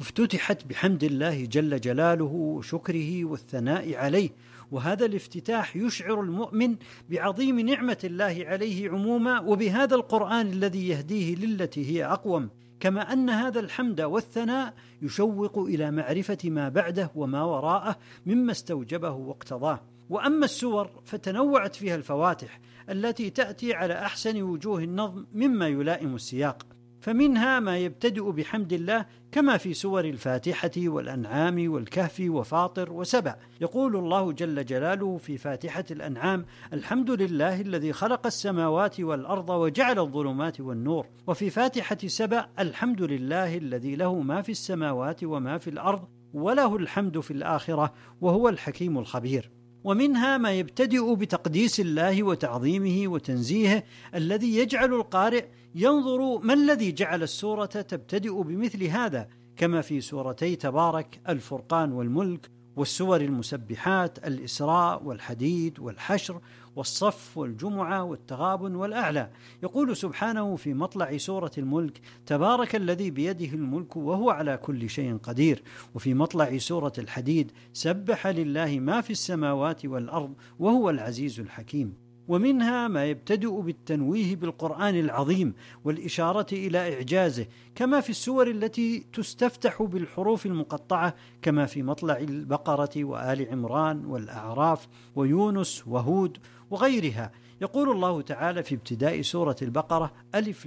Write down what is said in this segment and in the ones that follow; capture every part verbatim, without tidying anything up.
افتتحت بحمد الله جل جلاله وشكره والثناء عليه، وهذا الافتتاح يشعر المؤمن بعظيم نعمة الله عليه عموما، وبهذا القرآن الذي يهديه للتي هي أقوم، كما أن هذا الحمد والثناء يشوق إلى معرفة ما بعده وما وراءه مما استوجبه واقتضاه. وأما السور فتنوعت فيها الفواتح التي تأتي على أحسن وجوه النظم مما يلائم السياق، فمنها ما يبتدئ بحمد الله كما في سور الفاتحة والأنعام والكهف وفاطر وسبع. يقول الله جل جلاله في فاتحة الأنعام: الحمد لله الذي خلق السماوات والأرض وجعل الظلمات والنور. وفي فاتحة سبع: الحمد لله الذي له ما في السماوات وما في الأرض وله الحمد في الآخرة وهو الحكيم الخبير. ومنها ما يبتدئ بتقديس الله وتعظيمه وتنزيهه الذي يجعل القارئ ينظر ما الذي جعل السورة تبتدئ بمثل هذا، كما في سورتي تبارك الفرقان والملك، والسور المسبحات الإسراء والحديد والحشر والصف والجمعة والتغابن والأعلى. يقول سبحانه في مطلع سورة الملك: تبارك الذي بيده الملك وهو على كل شيء قدير. وفي مطلع سورة الحديد: سبح لله ما في السماوات والأرض وهو العزيز الحكيم. ومنها ما يبتدئ بالتنويه بالقرآن العظيم والإشارة إلى إعجازه، كما في السور التي تستفتح بالحروف المقطعة، كما في مطلع البقرة وآل عمران والأعراف ويونس وهود وغيرها. يقول الله تعالى في ابتداء سورة البقرة: ألف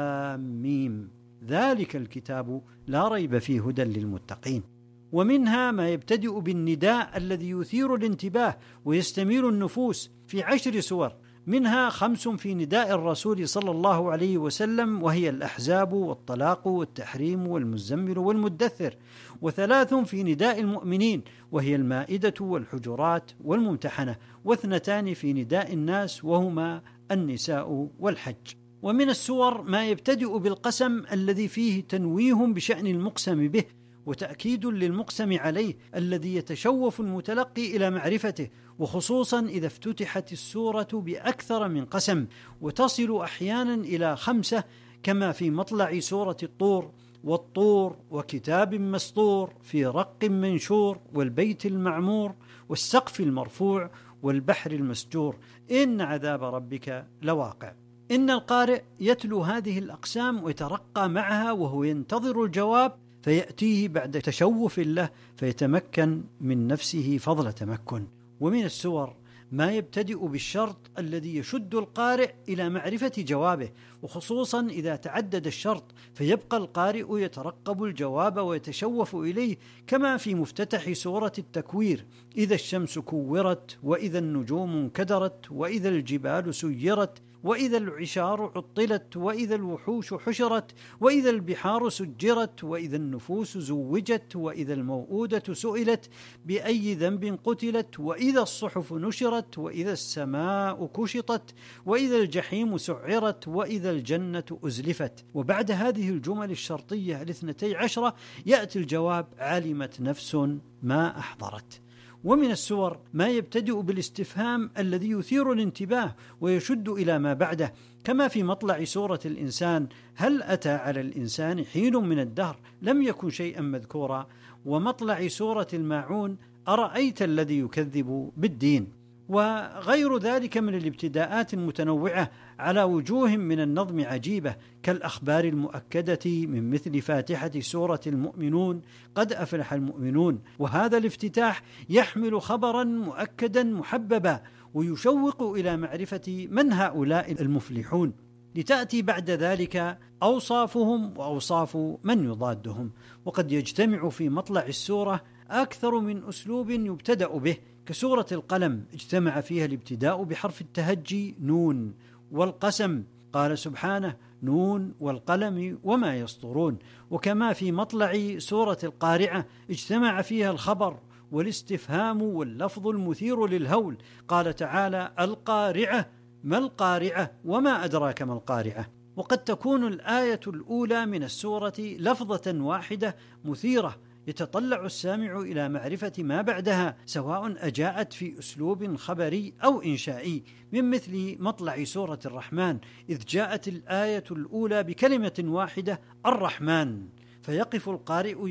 لام ميم ذلك الكتاب لا ريب فيه هدى للمتقين. ومنها ما يبتدئ بالنداء الذي يثير الانتباه ويستميل النفوس في عشر سور، منها خمس في نداء الرسول صلى الله عليه وسلم وهي الأحزاب والطلاق والتحريم والمزمل والمدثر، وثلاث في نداء المؤمنين وهي المائدة والحجرات والممتحنة، واثنتان في نداء الناس وهما النساء والحج. ومن السور ما يبتدئ بالقسم الذي فيه تنويه بشأن المقسم به وتأكيد للمقسم عليه الذي يتشوف المتلقي إلى معرفته، وخصوصا إذا افتتحت السورة بأكثر من قسم وتصل أحيانا إلى خمسة، كما في مطلع سورة الطور: والطور وكتاب مسطور في رق منشور والبيت المعمور والسقف المرفوع والبحر المسجور إن عذاب ربك لواقع. إن القارئ يتلو هذه الأقسام ويترقى معها وهو ينتظر الجواب، فيأتيه بعد تشوف له فيتمكن من نفسه فضل تمكن. ومن السور ما يبتدئ بالشرط الذي يشد القارئ إلى معرفة جوابه، وخصوصا إذا تعدد الشرط، فيبقى القارئ يترقب الجواب ويتشوف إليه، كما في مفتتح سورة التكوير: إذا الشمس كورت وإذا النجوم انكدرت وإذا الجبال سيرت وإذا العشار عطلت وإذا الوحوش حشرت وإذا البحار سجرت وإذا النفوس زوجت وإذا الموءودة سئلت بأي ذنب قتلت وإذا الصحف نشرت وإذا السماء كشطت وإذا الجحيم سعرت وإذا الجنة أزلفت. وبعد هذه الجمل الشرطية الاثنتي عشرة يأتي الجواب: علمت نفس ما أحضرت. ومن السور ما يبتدئ بالاستفهام الذي يثير الانتباه ويشد إلى ما بعده، كما في مطلع سورة الإنسان: هل أتى على الإنسان حين من الدهر لم يكن شيئا مذكورا. ومطلع سورة الماعون: أرأيت الذي يكذب بالدين. وغير ذلك من الابتداءات المتنوعة على وجوه من النظم عجيبة، كالأخبار المؤكدة من مثل فاتحة سورة المؤمنون: قد أفلح المؤمنون. وهذا الافتتاح يحمل خبرا مؤكدا محببا ويشوق إلى معرفة من هؤلاء المفلحون، لتأتي بعد ذلك أوصافهم وأوصاف من يضادهم. وقد يجتمع في مطلع السورة أكثر من أسلوب يبتدأ به، كسورة القلم اجتمع فيها الابتداء بحرف التهجي نون، والقسم قال سبحانه: نون والقلم وما يسطرون. وكما في مطلع سورة القارعة اجتمع فيها الخبر والاستفهام واللفظ المثير للهول، قال تعالى: القارعة ما القارعة وما أدراك ما القارعة. وقد تكون الآية الأولى من السورة لفظة واحدة مثيرة يتطلع السامع إلى معرفة ما بعدها، سواء أجاءت في أسلوب خبري أو إنشائي، من مثل مطلع سورة الرحمن إذ جاءت الآية الأولى بكلمة واحدة: الرحمن، فيقف القارئ